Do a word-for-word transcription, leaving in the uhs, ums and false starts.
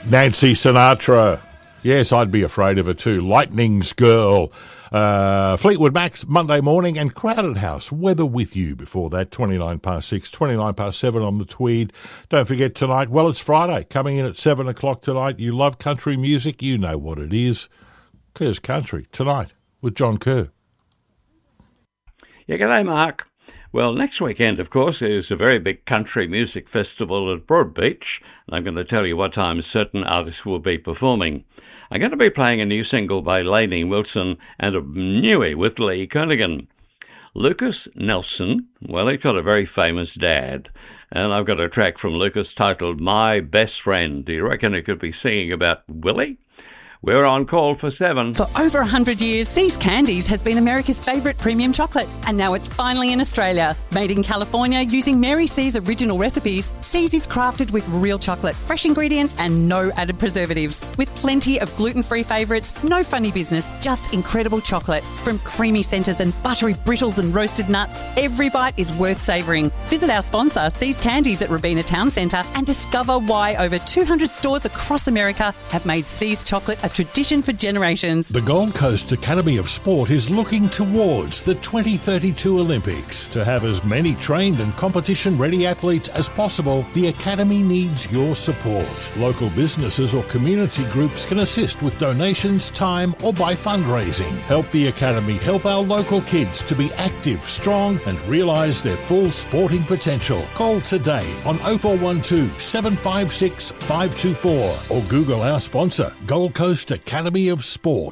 Nancy Sinatra. Yes, I'd be afraid of her too. Lightning's Girl. Uh, Fleetwood Mac's Monday Morning, and Crowded House. Weather with you before that. twenty-nine past six, twenty-nine past seven on the Tweed. Don't forget tonight, well, it's Friday. Coming in at seven o'clock tonight. You love country music. You know what it is. Kerr's Country tonight with John Kerr. Yeah, g'day, Mark. Well, next weekend, of course, is a very big country music festival at Broadbeach. And I'm going to tell you what time certain artists will be performing. I'm going to be playing a new single by Lainey Wilson and a newie with Lee Kernaghan. Lucas Nelson, well, he's got a very famous dad. And I've got a track from Lucas titled My Best Friend. Do you reckon he could be singing about Willie? We're on call for seven. For over one hundred years, See's Candies has been America's favourite premium chocolate. And now it's finally in Australia. Made in California using Mary C's original recipes, See's is crafted with real chocolate, fresh ingredients and no added preservatives. With plenty of gluten-free favourites, no funny business, just incredible chocolate. From creamy centres and buttery brittles and roasted nuts, every bite is worth savouring. Visit our sponsor, See's Candies at Robina Town Centre, and discover why over two hundred stores across America have made See's chocolate a tradition for generations. The Gold Coast Academy of Sport is looking towards the twenty thirty-two Olympics. To have as many trained and competition-ready athletes as possible, the Academy needs your support. Local businesses or community groups can assist with donations, time, or by fundraising. Help the Academy help our local kids to be active, strong, and realise their full sporting potential. Call today on oh four one two, seven five six, five two four or Google our sponsor, Gold Coast Academy of Sport.